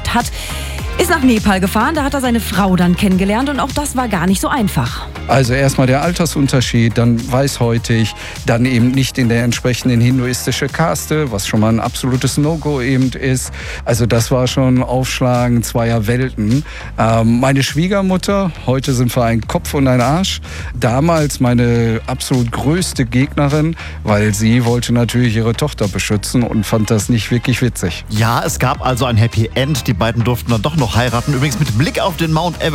geheiratet hat, ist nach Nepal gefahren. Da hat er seine Frau dann kennengelernt und auch das war gar nicht so einfach. Also erstmal der Altersunterschied, dann weißhäutig, dann eben nicht in der entsprechenden hinduistischen Kaste, was schon mal ein absolutes No-Go eben ist. Also das war schon Aufschlagen zweier Welten. Meine Schwiegermutter, heute sind wir ein Kopf und ein Arsch, damals meine absolut größte Gegnerin, weil sie wollte natürlich ihre Tochter beschützen und fand das nicht wirklich witzig. Ja, es gab also ein Happy End. Die beiden durften dann doch noch heiraten. Übrigens mit Blick auf den Mount Everest.